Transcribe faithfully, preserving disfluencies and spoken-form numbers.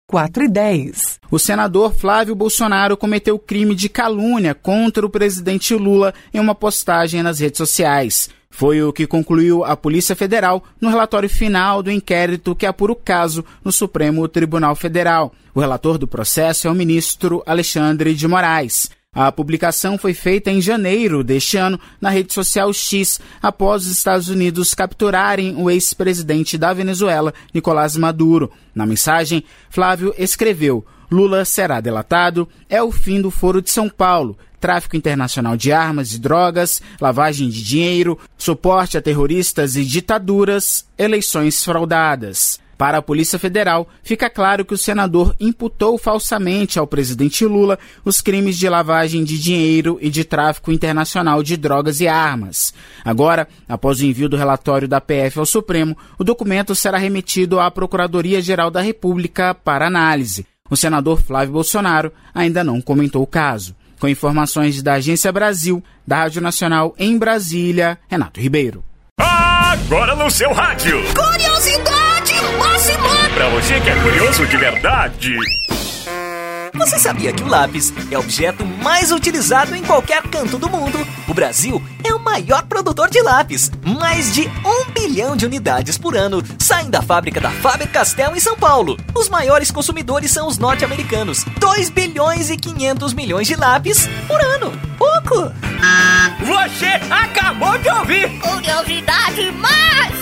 quatro e dez. O senador Flávio Bolsonaro cometeu crime de calúnia contra o presidente Lula em uma postagem nas redes sociais. Foi o que concluiu a Polícia Federal no relatório final do inquérito que apura o caso no Supremo Tribunal Federal. O relator do processo é o ministro Alexandre de Moraes. A publicação foi feita em janeiro deste ano na rede social X, após os Estados Unidos capturarem o ex-presidente da Venezuela, Nicolás Maduro. Na mensagem, Flávio escreveu: Lula será delatado, é o fim do Foro de São Paulo, tráfico internacional de armas e drogas, lavagem de dinheiro, suporte a terroristas e ditaduras, eleições fraudadas. Para a Polícia Federal, fica claro que o senador imputou falsamente ao presidente Lula os crimes de lavagem de dinheiro e de tráfico internacional de drogas e armas. Agora, após o envio do relatório da P F ao Supremo, o documento será remetido à Procuradoria-Geral da República para análise. O senador Flávio Bolsonaro ainda não comentou o caso. Com informações da Agência Brasil, da Rádio Nacional em Brasília, Renato Ribeiro. Agora no seu rádio. Curiosidade máxima! Pra você que é curioso de verdade. Você sabia que o lápis é o objeto mais utilizado em qualquer canto do mundo? O Brasil é o maior produtor de lápis. Mais de um bilhão de unidades por ano saem da fábrica da Faber-Castell em São Paulo. Os maiores consumidores são os norte-americanos. dois bilhões e quinhentos milhões de lápis por ano. Pouco! Você acabou de ouvir! Curiosidade máxima!